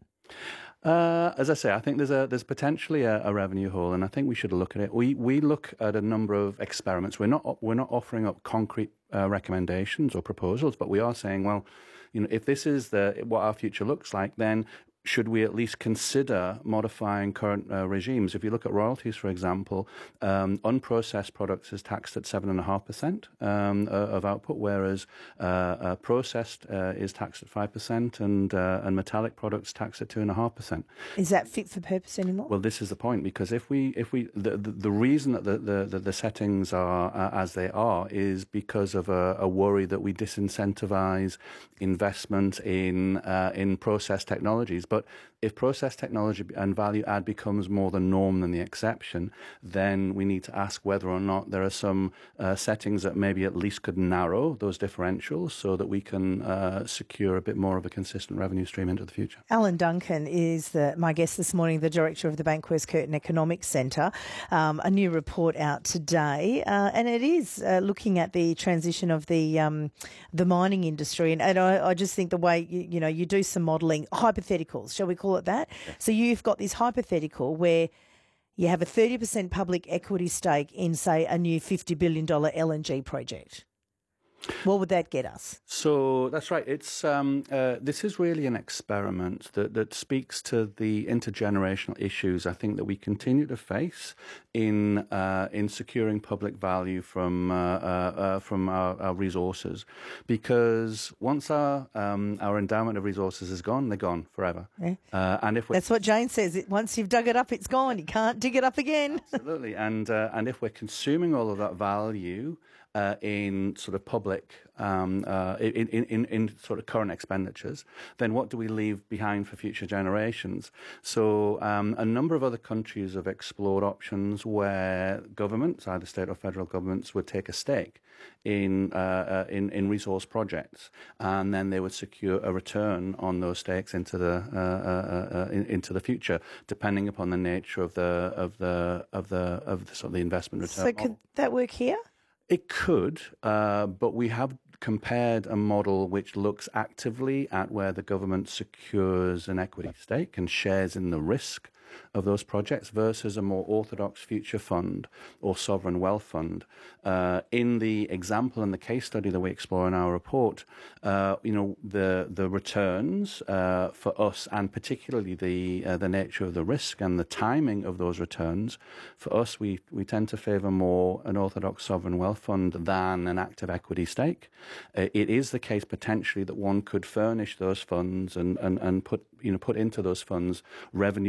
Speaker 5: Uh, as I say, I think there's a there's potentially a, a revenue hole, and I think we should look at it. We we look at a number of experiments. We're not we're not offering up concrete uh, recommendations or proposals, but we are saying, well, you know, if this is the what our future looks like, then should we at least consider modifying current uh, regimes? If you look at royalties, for example, um, unprocessed products is taxed at seven point five percent um, of output, whereas uh, uh, processed uh, is taxed at five percent, and uh, and metallic products taxed at two point five percent.
Speaker 2: Is that fit for purpose anymore?
Speaker 5: Well, this is the point, because if we, if we, the, the, the reason that the, the, the, the settings are uh, as they are is because of a, a worry that we disincentivize investment in uh, in process technologies. But if process technology and value add becomes more the norm than the exception, then we need to ask whether or not there are some uh, settings that maybe at least could narrow those differentials so that we can uh, secure a bit more of a consistent revenue stream into the future.
Speaker 2: Alan Duncan is the, my guest this morning, the director of the Bankwest Curtin Economics Centre. Um, a new report out today, uh, and it is uh, looking at the transition of the um, the mining industry. And, and I, I just think the way you, you know you do some modelling, hypotheticals, shall we call it that? Yeah. So you've got this hypothetical where you have a thirty percent public equity stake in, say, a new fifty billion dollars L N G project. What would that get us? So
Speaker 5: that's right. It's um, uh, this is really an experiment that, that speaks to the intergenerational issues I think that we continue to face in uh, in securing public value from uh, uh, uh, from our, our resources, because once our um, our endowment of resources is gone, they're gone forever. Yeah. Uh, and if we're, that's what Jane says. It, once you've dug it up, it's gone. You can't dig it up again. Absolutely. And uh, and if we're consuming all of that value Uh, in sort of public, um, uh, in, in, in sort of current expenditures, then what do we leave behind for future generations? So um, a number of other countries have explored options where governments, either state or federal governments, would take a stake in, uh, uh, in, in resource projects, and then they would secure a return on those stakes into the uh, uh, uh, in, into the future, depending upon the nature of the of the of the of the, sort of the investment return. So could that work here? It could, uh, but we have compared a model which looks actively at where the government secures an equity stake and shares in the risk of those projects versus a more orthodox future fund or sovereign wealth fund. Uh, in the example and the case study that we explore in our report, uh, you know, the the returns uh, for us, and particularly the uh, the nature of the risk and the timing of those returns, for us, we we tend to favour more an orthodox sovereign wealth fund than an active equity stake. Uh, it is the case potentially that one could furnish those funds and, and, and put you know put into those funds revenues that we draw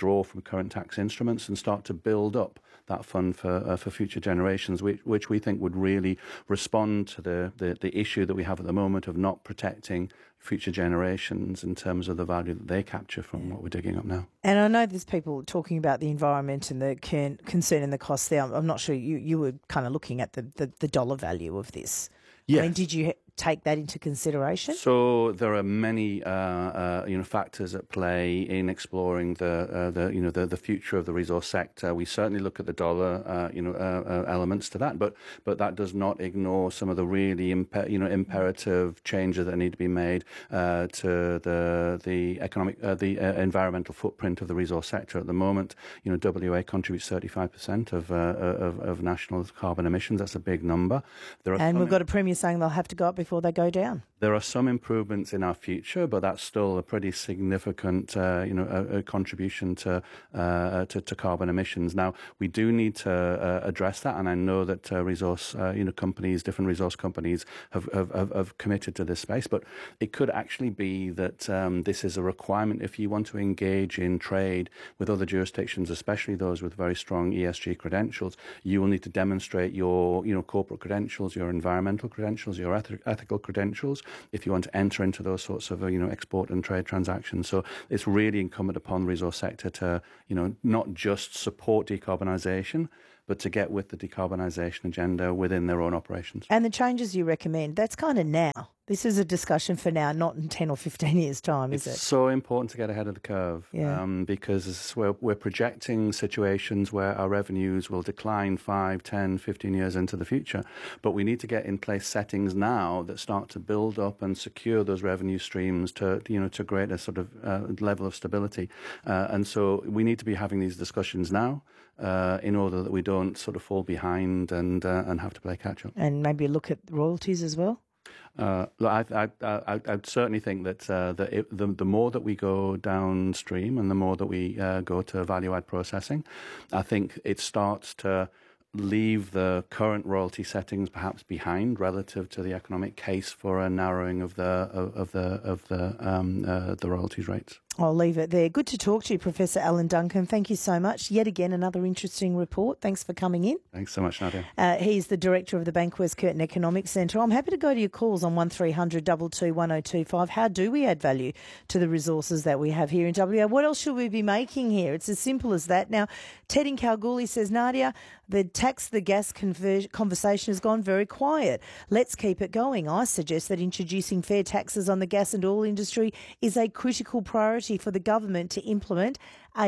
Speaker 5: draw from current tax instruments and start to build up that fund for uh, for future generations, which, which we think would really respond to the, the, the issue that we have at the moment of not protecting future generations in terms of the value that they capture from what we're digging up now.
Speaker 2: And I know there's people talking about the environment and the concern and the costs there. I'm not sure you, you were kind of looking at the, the, the dollar value of this.
Speaker 5: Yes.
Speaker 2: I mean, did you take that into consideration?
Speaker 5: So there are many, uh, uh, you know, factors at play in exploring the, uh, the you know, the, the future of the resource sector. We certainly look at the dollar, uh, you know, uh, uh, elements to that, but but that does not ignore some of the really, imper- you know, imperative changes that need to be made uh, to the the economic, uh, the uh, environmental footprint of the resource sector at the moment. You know, W A contributes thirty-five percent of, uh, of of national carbon emissions. That's a big number. There are
Speaker 2: and we've got a premier saying they'll have to go up before they go down.
Speaker 5: There are some improvements in our future, but that's still a pretty significant, uh, you know, a, a contribution to, uh, to to carbon emissions. Now, we do need to uh, address that, and I know that uh, resource, uh, you know, companies, different resource companies, have, have have have committed to this space. But it could actually be that um, this is a requirement if you want to engage in trade with other jurisdictions, especially those with very strong E S G credentials. You will need to demonstrate your, you know, corporate credentials, your environmental credentials, your eth- ethical credentials, if you want to enter into those sorts of, you know, export and trade transactions. So it's really incumbent upon the resource sector to, you know, not just support decarbonisation, but to get with the decarbonisation agenda within their own operations.
Speaker 2: And the changes you recommend, that's kind of now. This is a discussion for now, not in ten or fifteen years' time, is
Speaker 5: it's
Speaker 2: it?
Speaker 5: It's so important to get ahead of the curve,
Speaker 2: yeah.
Speaker 5: um, because we're, we're projecting situations where our revenues will decline five, ten, fifteen years into the future. But we need to get in place settings now that start to build up and secure those revenue streams to, you know, to create a sort of uh, level of stability. Uh, and so we need to be having these discussions now uh, in order that we don't sort of fall behind and uh, and have to play catch up.
Speaker 2: And maybe look at royalties as well.
Speaker 5: Uh, I, I, I, I certainly think that, uh, that it, the, the more that we go downstream and the more that we uh, go to value-add processing, I think it starts to leave the current royalty settings perhaps behind relative to the economic case for a narrowing of the of, of the of the um, uh, the royalties rates.
Speaker 2: I'll leave it there. Good to talk to you, Professor Alan Duncan. Thank you so much. Yet again, another interesting report. Thanks for coming in.
Speaker 5: Thanks so much, Nadia.
Speaker 2: Uh, he's the director of the Bankwest Curtin Economic Centre. I'm happy to go to your calls on one three hundred two two one oh two five. How do we add value to the resources that we have here in W A? What else should we be making here? It's as simple as that. Now, Ted in Kalgoorlie says, Nadia, the tax the gas conver- conversation has gone very quiet. Let's keep it going. I suggest that introducing fair taxes on the gas and oil industry is a critical priority for the government to implement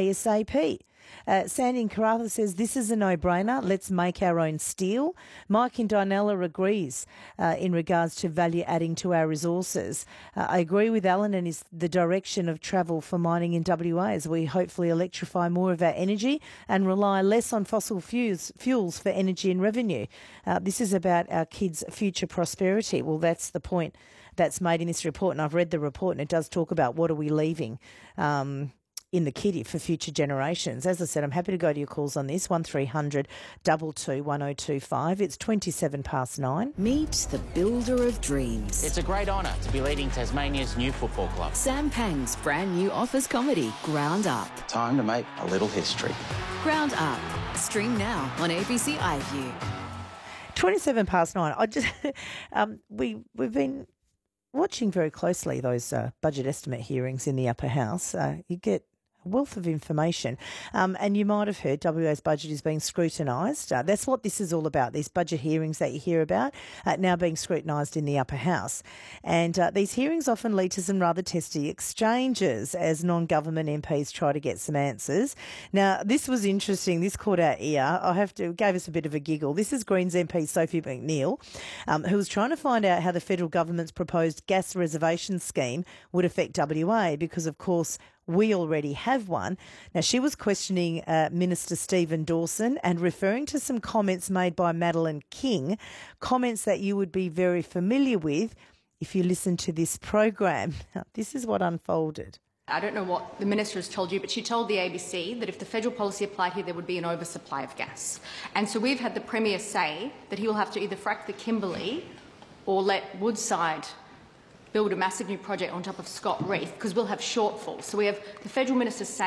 Speaker 2: ASAP. Uh, Sandy in Karratha says, this is a no-brainer. Let's make our own steel. Mike in Dinella agrees uh, in regards to value adding to our resources. Uh, I agree with Alan and is the direction of travel for mining in W A as we hopefully electrify more of our energy and rely less on fossil fuels, fuels for energy and revenue. Uh, this is about our kids' future prosperity. Well, that's the point that's made in this report, and I've read the report, and it does talk about what are we leaving um, in the kitty for future generations. As I said, I'm happy to go to your calls on this, one three hundred two two one oh two five. It's twenty-seven past nine.
Speaker 6: Meet the builder of dreams.
Speaker 7: It's a great honour to be leading Tasmania's new football club.
Speaker 6: Sam Pang's brand new office comedy, Ground Up.
Speaker 7: Time to make a little history.
Speaker 6: Ground Up. Stream now on A B C iView.
Speaker 2: twenty-seven past nine. I just um, we we've been watching very closely those uh, budget estimate hearings in the upper house. Uh, you get a wealth of information. Um, and you might have heard W A's budget is being scrutinised. Uh, that's what this is all about, these budget hearings that you hear about, uh, now being scrutinised in the upper house. And uh, these hearings often lead to some rather testy exchanges as non-government M Ps try to get some answers. Now, this was interesting. This caught our ear. I have to, gave us a bit of a giggle. This is Greens M P Sophie McNeil, um, who was trying to find out how the federal government's proposed gas reservation scheme would affect W A because, of course, we already have one. Now, she was questioning uh, Minister Stephen Dawson and referring to some comments made by Madeleine King, comments that you would be very familiar with if you listen to this program. Now, this is what unfolded.
Speaker 8: I don't know what the Minister has told you, but she told the A B C that if the federal policy applied here, there would be an oversupply of gas. And so we've had the Premier say that he will have to either frack the Kimberley or let Woodside build a massive new project on top of Scott Reef because we'll have shortfalls. So we have the federal minister saying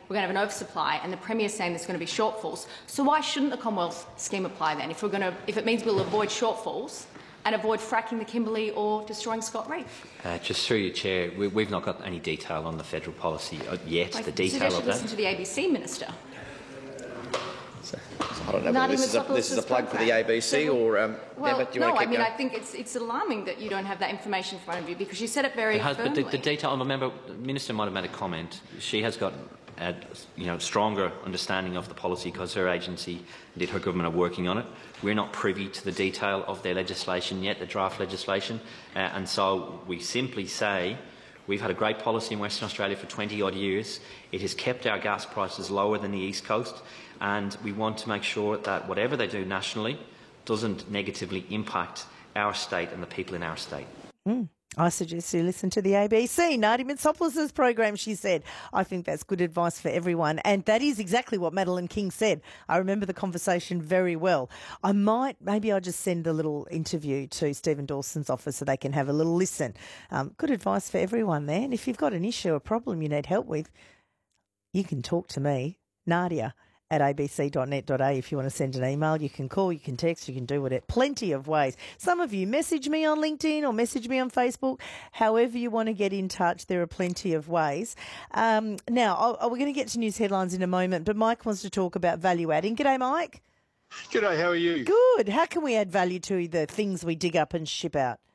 Speaker 8: we're going to have an oversupply, and the Premier's saying there's going to be shortfalls. So why shouldn't the Commonwealth scheme apply then, if we're going to, if it means we'll avoid shortfalls and avoid fracking the Kimberley or destroying Scott Reef?
Speaker 9: Uh, just through your chair, we, we've not got any detail on the federal policy yet.
Speaker 8: I
Speaker 9: the detail
Speaker 8: suggest
Speaker 9: of
Speaker 8: you
Speaker 9: that.
Speaker 8: listen to the A B C minister.
Speaker 10: So, I don't know whether this is a, this is a plug for the A B C or um,
Speaker 8: Well,
Speaker 10: Emma, do you
Speaker 8: no,
Speaker 10: want to
Speaker 8: I
Speaker 10: keep
Speaker 8: mean,
Speaker 10: going?
Speaker 8: I think it's it's alarming that you don't have that information in front of you, because you said it very
Speaker 9: It has,
Speaker 8: firmly.
Speaker 9: but the, the detail, I remember, the Minister might have made a comment. She has got a you know, stronger understanding of the policy because her agency, indeed her government, are working on it. We're not privy to the detail of their legislation yet, the draft legislation, uh, and so we simply say we've had a great policy in Western Australia for twenty odd years. It has kept our gas prices lower than the East Coast, and we want to make sure that whatever they do nationally doesn't negatively impact our state and the people in our state.
Speaker 2: Mm. I suggest you listen to the A B C. Nadia Mitsopoulos' program, she said. I think that's good advice for everyone. And that is exactly what Madeleine King said. I remember the conversation very well. I might, maybe I'll just send a little interview to Stephen Dawson's office so they can have a little listen. Um, good advice for everyone there. And if you've got an issue, a problem you need help with, you can talk to me, Nadia, at a b c dot net dot a u. If you want to send an email, you can call, you can text, you can do it. Plenty of ways. Some of you message me on LinkedIn or message me on Facebook. However you want to get in touch, there are plenty of ways. Um, now, I'll, we're going to get to news headlines in a moment, but Mike wants to talk about value adding. G'day, Mike.
Speaker 11: G'day, how are you?
Speaker 2: Good. How can we add value to the things we dig up and ship out?